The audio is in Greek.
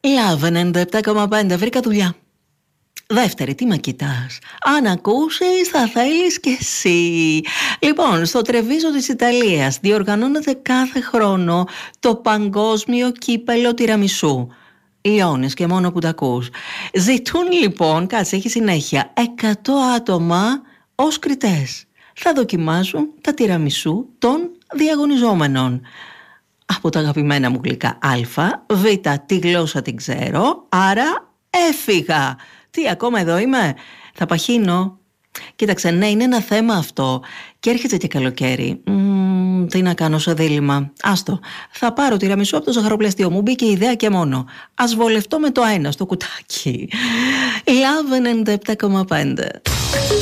Love 97,5. Βρήκα δουλειά. Δεύτερη, τι μα κοιτάς? Αν ακούσεις θα θέλεις κι εσύ. Λοιπόν, στο Τρεβίζο της Ιταλίας διοργανώνεται κάθε χρόνο το παγκόσμιο κύπελο τιραμισού. Λιώνεις και μόνο που τα ακούς. Ζητούν λοιπόν, κάτσε, έχει συνέχεια, 100 άτομα ως κριτές. Θα δοκιμάζουν τα τιραμισού των διαγωνιζόμενων. Από τα αγαπημένα μου γλυκά Α, Β, τη γλώσσα την ξέρω, άρα έφυγα. Τι, ακόμα εδώ είμαι? Θα παχύνω. Κοίταξε, ναι, είναι ένα θέμα αυτό. Και έρχεται και καλοκαίρι. Τι να κάνω σε δίλημμα? Άστο, θα πάρω τιραμισού από το ζαχαροπλαστείο. Μου μπήκε η ιδέα και μόνο. Ας βολευτώ με το ένα στο κουτάκι. Love 97,5.